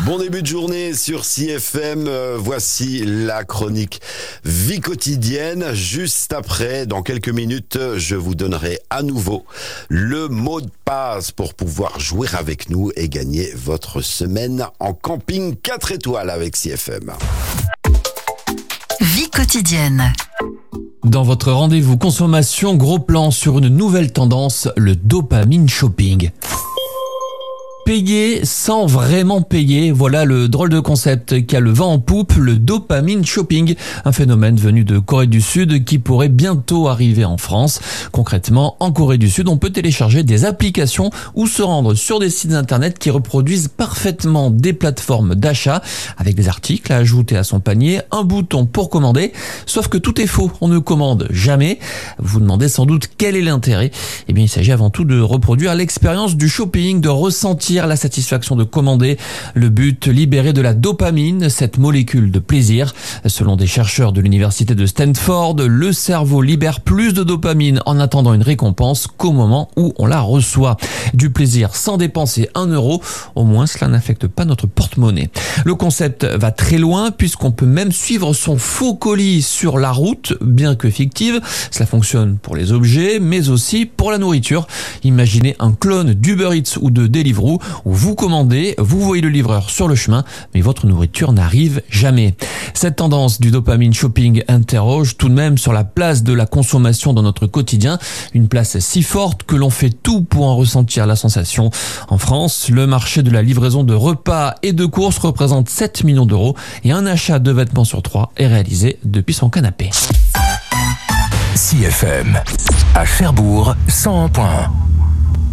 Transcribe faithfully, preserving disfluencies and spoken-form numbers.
Bon début de journée sur C F M. Euh, voici la chronique Vie quotidienne. Juste après, dans quelques minutes, je vous donnerai à nouveau le mot de passe pour pouvoir jouer avec nous et gagner votre semaine en camping quatre étoiles avec C F M. Vie quotidienne. Dans votre rendez-vous consommation, gros plan sur une nouvelle tendance, le dopamine shopping. Payer sans vraiment payer, voilà le drôle de concept qui a le vent en poupe, le dopamine shopping, un phénomène venu de Corée du Sud qui pourrait bientôt arriver en France. Concrètement, en Corée du Sud, on peut télécharger des applications ou se rendre sur des sites internet qui reproduisent parfaitement des plateformes d'achat avec des articles à ajouter à son panier, un bouton pour commander, sauf que tout est faux, on ne commande jamais. Vous vous demandez sans doute quel est l'intérêt. Eh bien, il s'agit avant tout de reproduire l'expérience du shopping, de ressentir la satisfaction de commander. Le but, libérer de la dopamine, cette molécule de plaisir. Selon des chercheurs de l'université de Stanford, le cerveau libère plus de dopamine en attendant une récompense qu'au moment où on la reçoit. Du plaisir sans dépenser un euro, au moins cela n'affecte pas notre porte-monnaie. Le concept va très loin puisqu'on peut même suivre son faux colis sur la route, bien que fictive. Cela fonctionne pour les objets, mais aussi pour la nourriture. Imaginez un clone d'Uber Eats ou de Deliveroo où vous commandez, vous voyez le livreur sur le chemin, mais votre nourriture n'arrive jamais. Cette tendance du dopamine shopping interroge tout de même sur la place de la consommation dans notre quotidien, une place si forte que l'on fait tout pour en ressentir la sensation. En France, le marché de la livraison de repas et de courses représente sept millions d'euros et un achat de vêtements sur trois est réalisé depuis son canapé. C F M, à Cherbourg, cent un point un.